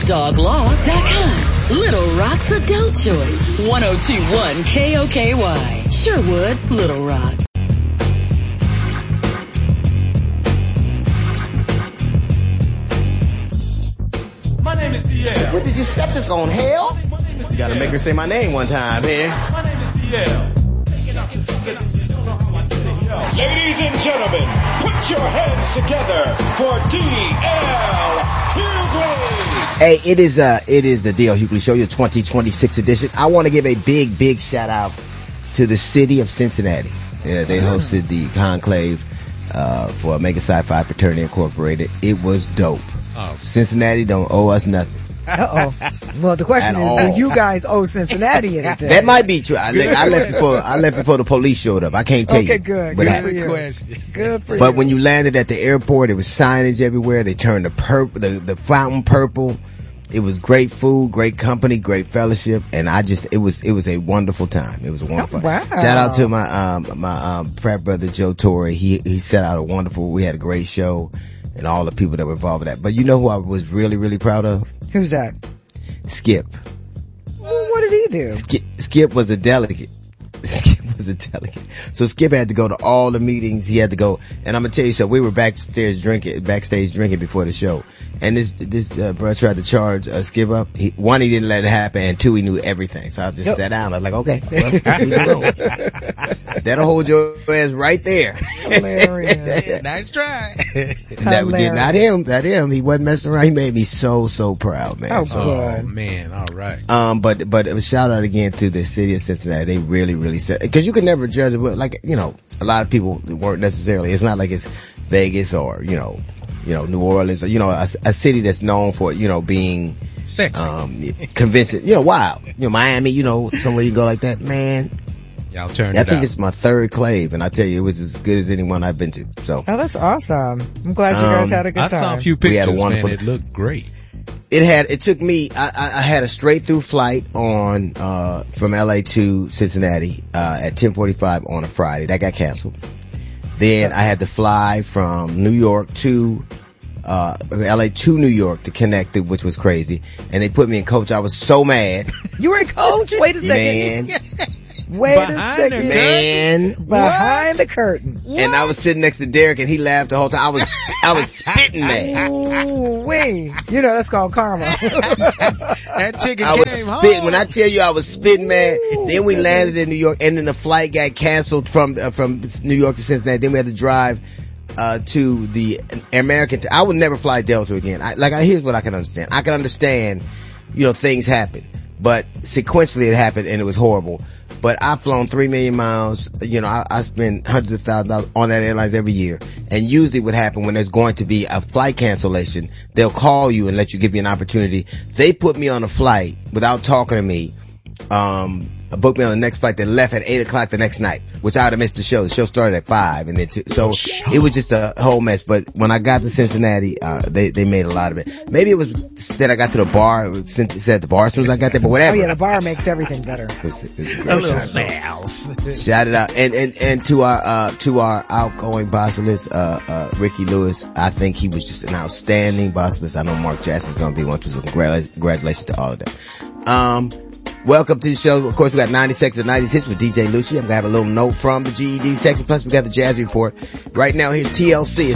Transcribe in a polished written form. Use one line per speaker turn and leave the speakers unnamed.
HotDogLaw.com. Little Rock's adult choice. 102.1 KOKY. Sherwood, Little Rock.
My name is DL.
What did you set this on, Hell? You gotta make her say my name one time, man.
My name is DL.
Ladies and gentlemen, put your hands together for DL Hughley.
Hey, it is the DL Hughley Show, your 2026 edition. I want to give a big shout out to the city of Cincinnati. Yeah, they hosted the conclave for Omega Psi Phi Fraternity Incorporated. It was dope.
Oh.
Cincinnati don't owe us nothing.
Uh-oh. Well, the question is, do you guys owe Cincinnati anything?
That might be true. I left before the police showed up. I can't tell you.
Okay, good.
But
Good question. Good for you.
But when you landed at the airport, there was signage everywhere. They turned the fountain purple. It was great food, great company, great fellowship, and it was a wonderful time. It was a wonderful.
Oh, wow.
Shout out to my frat brother Joe Torre. He set out we had a great show, and all the people that were involved with that. But you know who I was really proud of?
Who's that?
Skip.
Well, what did he do?
Skip was a delegate. So Skip had to go to all the meetings. He had to go, and I'm gonna tell you something. We were backstage drinking before the show, and this bro tried to charge Skip up. One, he didn't let it happen, and two, he knew everything. So I just sat down. I was like, okay, that'll hold your ass right there.
Hilarious.
Nice try.
Not him. He wasn't messing around. He made me so proud, man.
Oh, good.
Oh man, all right.
But it was shout out again to the city of Cincinnati. They really said, because you can never judge it, but like, a lot of people weren't necessarily, it's not like it's Vegas or, New Orleans or, a city that's known for, being
sexy,
convincing, wild. Miami, somewhere you go like that, man.
Y'all turned it
I think
out.
it's my third clave, and I tell you, it was as good as anyone I've been to. So.
Oh, that's awesome. I'm glad you guys had a good time.
I saw a few pictures, man. It looked great.
It took me, I had a straight through flight on, from LA to Cincinnati, at 10:45 on a Friday. That got canceled. Then I had to fly from New York to, LA to New York to connect it, which was crazy. And they put me in coach. I was so mad.
You were in coach? Wait a second.
Man.
Wait a second.
Man.
Behind the curtain.
And I was sitting next to Derek and he laughed the whole time. I was spitting mad.
Ooh, wait. That's called karma.
That chicken
I was
came
spitting.
home.
When I tell you I was spitting mad, then we landed in New York and then the flight got canceled from New York to Cincinnati. Then we had to drive to the American. I would never fly Delta again. Here's what I can understand. I can understand, things happen, but sequentially it happened and it was horrible. But I've flown 3 million miles. I spend hundreds of thousands of dollars on that airlines every year. And usually what happens when there's going to be a flight cancellation, they'll call you and let you give you an opportunity. They put me on a flight without talking to me. Booked me on the next flight that left at 8 o'clock the next night, which I would have missed the show. The show started at 5 and then so it was just a whole mess. But when I got to Cincinnati, they made a lot of it. Maybe it was that I got to the bar, since it said the bar as soon as I got there, but whatever.
Oh yeah, the bar makes everything better.
A little salve.
Shout it out. And to our outgoing bossilist, Ricky Lewis, I think he was just an outstanding bossilist. I know Mark Jackson's gonna be one, so congratulations to all of them. Welcome to the show. Of course, we got 90 Seconds of 90s Hits with DJ Lucci. I'm gonna have a little note from the GED section. Plus, we got the Jazz Report. Right now, here's TLC.